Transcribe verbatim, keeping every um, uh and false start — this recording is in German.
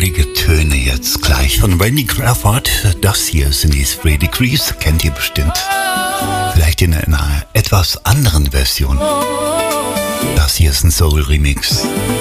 soulige Töne jetzt gleich von Randy Crawford. Das hier sind die Three Degrees, kennt ihr bestimmt. Vielleicht in einer etwas anderen Version. Das hier ist ein Soul-Remix.